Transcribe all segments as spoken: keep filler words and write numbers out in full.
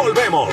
Volvemos.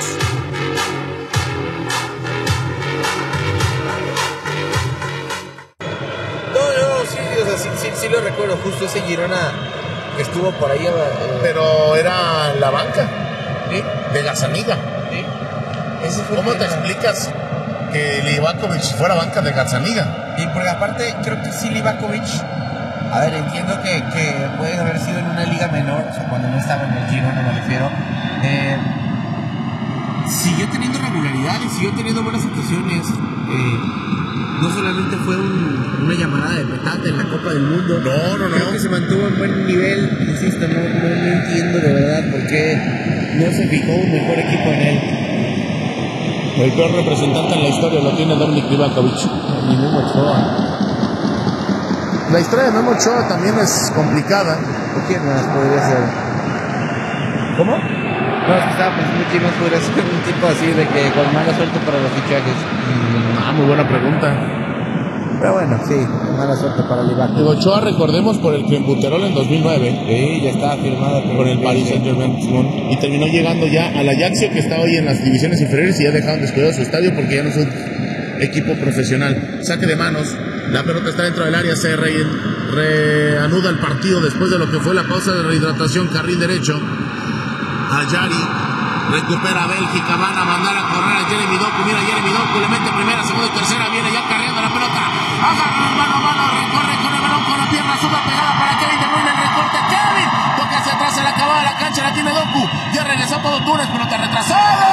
No, no, sí, o sea, sí, sí, sí lo recuerdo. Justo ese Girona estuvo por ahí. Eh, Pero era la banca. ¿sí? De Gazzaniga. ¿Sí? Ese fue ¿Cómo el te tema. explicas que Livakovic fuera banca de Gazzaniga? Y porque aparte, creo que sí, Livakovic. A ver, entiendo que, que puede haber sido en una liga menor, o sea, cuando no estaba en el Girona, me refiero. Eh, siguió teniendo regularidad y siguió teniendo buenas actuaciones. Eh, no solamente fue un, una llamada de petate en la Copa del Mundo. No, no, no. Creo que se mantuvo en buen nivel. Insisto, no, no, no entiendo de verdad por qué no se fijó un mejor equipo en él. El peor representante en la historia lo tiene Dominik Livakovic. Ni Memo Ochoa. La historia de Memo Ochoa también es complicada. ¿O quién más podría ser? ¿Cómo? No, es que estaba pensando quién más podría ser un tipo así de que con mala suerte para los fichajes. Ah, muy buena pregunta. Pero bueno, sí, mala suerte para Livakovic. Digo, Ochoa recordemos por el Clenbuterol en dos mil nueve. Sí, ya estaba firmado Con el Paris Saint-Germain. Y terminó llegando ya al Ajaxio, que está hoy en las divisiones inferiores, y ya dejaron descuidado su estadio porque ya no es un equipo profesional. Saque de manos. La pelota está dentro del área, se re, reanuda el partido después de lo que fue la pausa de rehidratación, carril derecho. Ayari recupera a Bélgica, van a mandar a correr a Jeremy Doku, mira Jeremy Doku, le mete primera, segunda y tercera, viene ya cargando la pelota, agarra el mano a mano, recorre con el balón con la pierna, sube pegada para Kevin De Bruyne, el recorte, Kevin, toca hacia atrás, se la acababa la cancha, la tiene Doku, ya regresó todo Túnez, pelota retrasada.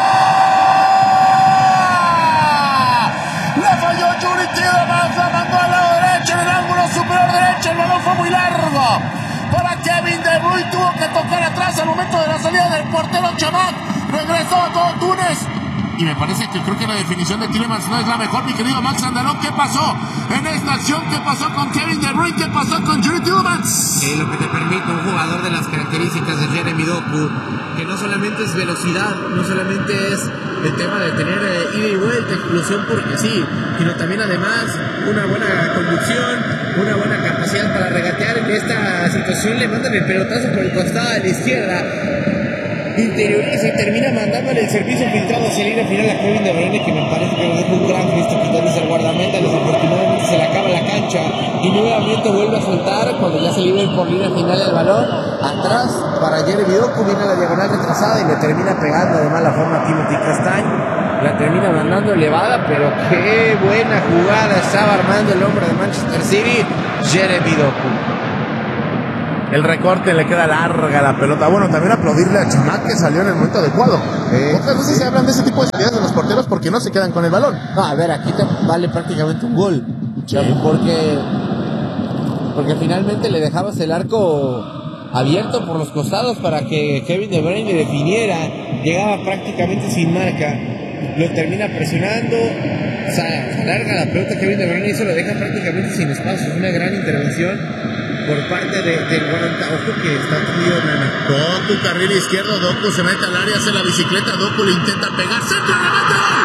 Le falló Yuri Tielemans, la mandó al lado derecho, en el ángulo superior derecho, el balón fue muy largo para Kevin De Bruyne, tuvo que tocar atrás al momento de la salida del portero Chamac, regresó a todo Túnez. Y me parece que creo que la definición de Tielemans no es la mejor, mi querido Max Andalón. ¿Qué pasó en esta acción? ¿Qué pasó con Kevin De Bruyne? ¿Qué pasó con Yuri Tielemans? Eh, lo que te permite un jugador de las características de Jeremy Doku, que no solamente es velocidad, no solamente es el tema de tener eh, ida y vuelta, explosión porque sí, sino también además una buena conducción, una buena capacidad para regatear. En esta situación le mandan el pelotazo por el costado de la izquierda, interioriza y termina mandándole el servicio filtrado hacia la línea final a Kevin De Bruyne, que me parece que le deja un gran gesto quitándose el guardameta. Desafortunadamente se le acaba la cancha y nuevamente vuelve a soltar cuando ya se libera por línea final el balón atrás para Jeremy Doku, viene a la diagonal retrasada y le termina pegando de mala forma a Timothy Castagne, la termina mandando elevada, pero qué buena jugada estaba armando el hombre de Manchester City, Jeremy Doku. El recorte, le queda larga la pelota. Bueno, también aplaudirle a Chamac, que salió en el momento adecuado. Sí, Otras veces sí. se hablan de ese tipo de salidas de los porteros porque no se quedan con el balón. No, a ver, aquí te vale prácticamente un gol, Sí. porque porque finalmente le dejabas el arco abierto por los costados para que Kevin De Bruyne definiera, llegaba prácticamente sin marca, lo termina presionando, o sea, se alarga la pelota Kevin De Bruyne y eso lo deja prácticamente sin espacio. Es una gran intervención por parte de, del guarda, ojo que está tuyo, Nana. Doku, carril izquierdo, Doku se mete al área, hace la bicicleta, Doku le intenta pegar, centro, remate, gol.